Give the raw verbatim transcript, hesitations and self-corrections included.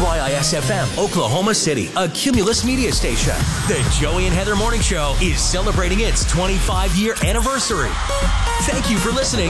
Y I S F M, Oklahoma City, a Cumulus media station. The Joey and Heather Morning Show is celebrating its twenty-five year anniversary. Thank you for listening